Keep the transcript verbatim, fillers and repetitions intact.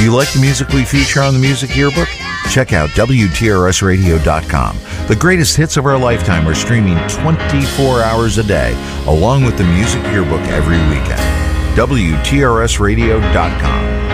Do you like the music we feature on the Music Yearbook? Check out W T R S radio dot com. The greatest hits of our lifetime are streaming twenty-four hours a day, along with the Music Yearbook every weekend. W T R S radio dot com.